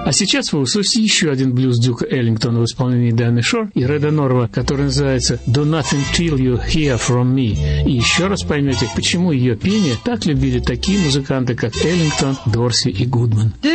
А сейчас вы услышите еще один блюз Дюка Эллингтона в исполнении Дайаны Шор и Реда Норва, который называется «Do Nothing Till You Hear From Me». И еще раз поймете, почему ее пение так любили такие музыканты, как Эллингтон, Дорси и Гудман.